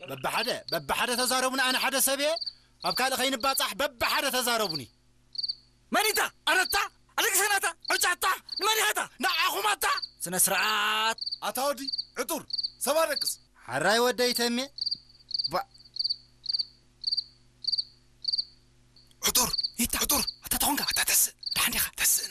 بب حدا تزاربنا أنا حدا سبي أبكال خين باصح بب حدا تزاربني مانيتا أنتا عليك سناتا أرجعتا ماني هذا نعخو ماتا سنسرعات أتاودي عطور سباركس حراي ودي تمي